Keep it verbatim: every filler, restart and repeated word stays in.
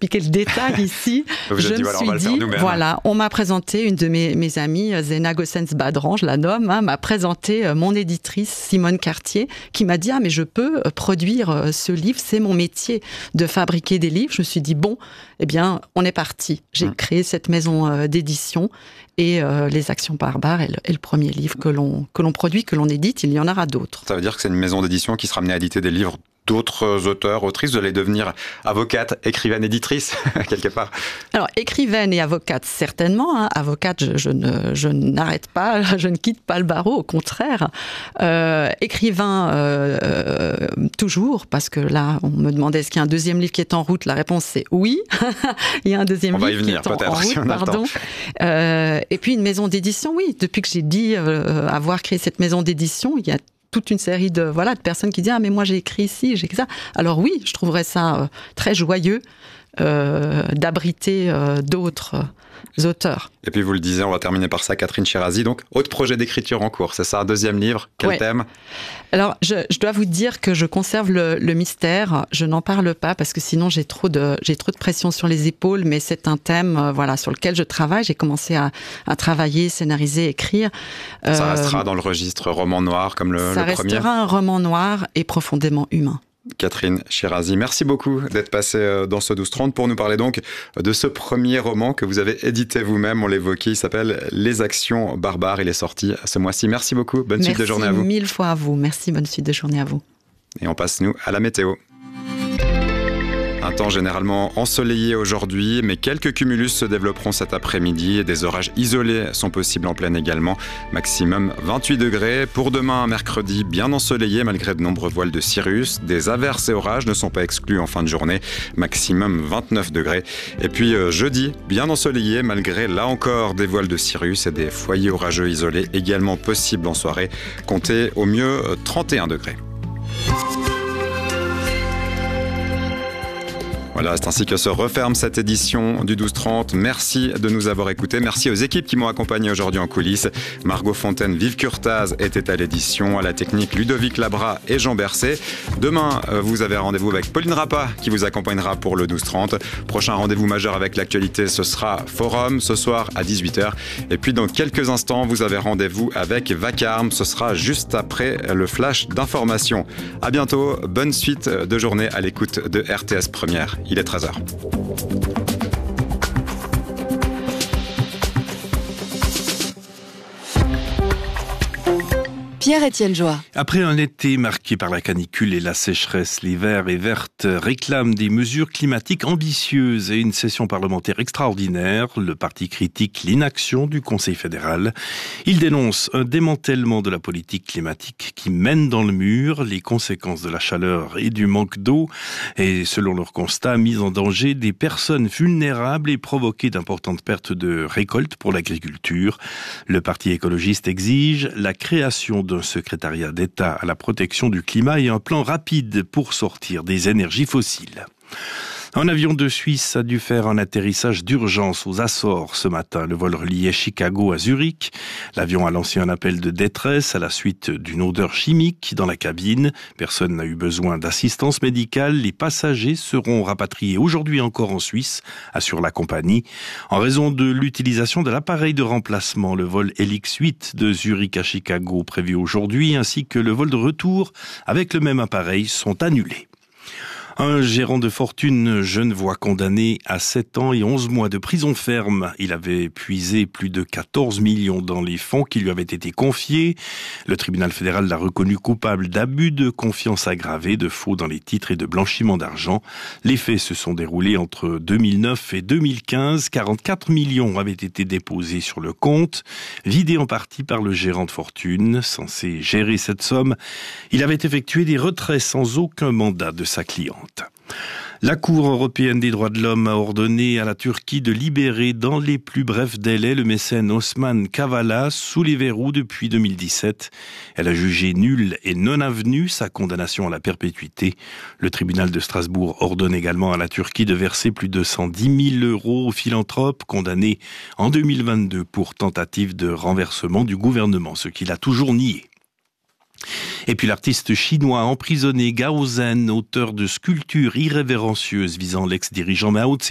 expliquer le détail ici. Vous je dit, me voilà, suis on va dit, le faire nous-mêmes. voilà, on m'a présenté, une de mes, mes amies, Zena Gossens-Badran, je la nomme, hein, m'a présenté euh, mon éditrice, Simone Cartier, qui m'a dit, ah, mais je peux euh, produire euh, ce livre, c'est mon métier de fabriquer des livres. Je me suis dit, bon, eh bien, on est parti. J'ai mmh. créé cette maison euh, d'édition et euh, Les Actions barbares est le, est le premier livre que l'on, que l'on produit, que l'on édite. Il y en aura d'autres. Ça veut dire que c'est une maison d'édition qui sera amenée à éditer des livres d'autres auteurs, autrices. Vous allez devenir avocate, écrivaine, éditrice, quelque part. Alors, écrivaine et avocate, certainement. Hein. Avocate, je, je, ne, je n'arrête pas, je ne quitte pas le barreau, au contraire. Euh, écrivain, euh, euh, toujours, parce que là, on me demandait est-ce qu'il y a un deuxième livre qui est en route. La réponse, c'est oui. Il y a un deuxième on livre va y venir, qui est en, en route, si pardon. Euh, et puis, une maison d'édition, oui. Depuis que j'ai dit euh, avoir créé cette maison d'édition, il y a toute une série de, voilà, de personnes qui disent « Ah, mais moi, j'ai écrit ici, j'ai écrit ça ». Alors oui, je trouverais ça euh, très joyeux euh, d'abriter euh, d'autres euh, auteurs. Et puis, vous le disiez, on va terminer par ça, Catherine Shirazi. Donc, autre projet d'écriture en cours, c'est ça, un deuxième livre. Quel ouais. thème ? Alors, je, je dois vous dire que je conserve le, le mystère. Je n'en parle pas parce que sinon, j'ai trop de, j'ai trop de pression sur les épaules. Mais c'est un thème, euh, voilà, sur lequel je travaille. J'ai commencé à, à travailler, scénariser, écrire. Euh, ça restera dans le registre roman noir comme le, le premier ? Ça restera un roman noir et profondément humain. Catherine Shirazi, merci beaucoup d'être passée dans ce douze trente pour nous parler donc de ce premier roman que vous avez édité vous-même, on l'évoquait, il s'appelle Les Actions barbares, il est sorti ce mois-ci. Merci beaucoup, bonne merci suite de journée à vous. Merci mille fois à vous, merci, bonne suite de journée à vous. Et on passe nous à la météo. Un temps généralement ensoleillé aujourd'hui, mais quelques cumulus se développeront cet après-midi et des orages isolés sont possibles en pleine également. Maximum vingt-huit degrés. Pour demain, mercredi, bien ensoleillé malgré de nombreux voiles de cirrus. Des averses et orages ne sont pas exclus en fin de journée. Maximum vingt-neuf degrés. Et puis euh, jeudi, bien ensoleillé malgré là encore des voiles de cirrus et des foyers orageux isolés également possibles en soirée. Comptez au mieux trente et un degrés. Voilà, c'est ainsi que se referme cette édition du douze trente. Merci de nous avoir écoutés. Merci aux équipes qui m'ont accompagné aujourd'hui en coulisses. Margot Fontaine, Vive Curtaz était à l'édition, à la technique Ludovic Labra et Jean Bercé. Demain, vous avez rendez-vous avec Pauline Rappa qui vous accompagnera pour le douze trente. Prochain rendez-vous majeur avec l'actualité, ce sera Forum ce soir à dix-huit heures. Et puis dans quelques instants, vous avez rendez-vous avec Vacarme. Ce sera juste après le flash d'information. À bientôt, bonne suite de journée à l'écoute de R T S Première. Il est treize heures. Pierre-Étienne Joie. Après un été marqué par la canicule et la sécheresse, les Verts et Vertes réclament des mesures climatiques ambitieuses et une session parlementaire extraordinaire. Le parti critique l'inaction du Conseil fédéral. Il dénonce un démantèlement de la politique climatique qui mène dans le mur, les conséquences de la chaleur et du manque d'eau et, selon leur constat, mise en danger des personnes vulnérables et provoqué d'importantes pertes de récoltes pour l'agriculture. Le parti écologiste exige la création d'un secrétariat d'État à la protection du climat et un plan rapide pour sortir des énergies fossiles. Un avion de Suisse a dû faire un atterrissage d'urgence aux Açores ce matin. Le vol reliait Chicago à Zurich. L'avion a lancé un appel de détresse à la suite d'une odeur chimique dans la cabine. Personne n'a eu besoin d'assistance médicale. Les passagers seront rapatriés aujourd'hui encore en Suisse, assure la compagnie. En raison de l'utilisation de l'appareil de remplacement, le vol Helix huit de Zurich à Chicago prévu aujourd'hui, ainsi que le vol de retour avec le même appareil sont annulés. Un gérant de fortune genevois condamné à sept ans et onze mois de prison ferme. Il avait puisé plus de quatorze millions dans les fonds qui lui avaient été confiés. Le tribunal fédéral l'a reconnu coupable d'abus de confiance aggravé, de faux dans les titres et de blanchiment d'argent. Les faits se sont déroulés entre deux mille neuf et deux mille quinze. quarante-quatre millions avaient été déposés sur le compte, vidés en partie par le gérant de fortune. Censé gérer cette somme, il avait effectué des retraits sans aucun mandat de sa cliente. La Cour européenne des droits de l'homme a ordonné à la Turquie de libérer dans les plus brefs délais le mécène Osman Kavala sous les verrous depuis deux mille dix-sept. Elle a jugé nulle et non avenue sa condamnation à la perpétuité. Le tribunal de Strasbourg ordonne également à la Turquie de verser plus de cent dix mille euros aux philanthropes condamnés en deux mille vingt-deux pour tentative de renversement du gouvernement, ce qu'il a toujours nié. Et puis l'artiste chinois emprisonné Gao Zhen, auteur de sculptures irrévérencieuses visant l'ex-dirigeant Mao Tse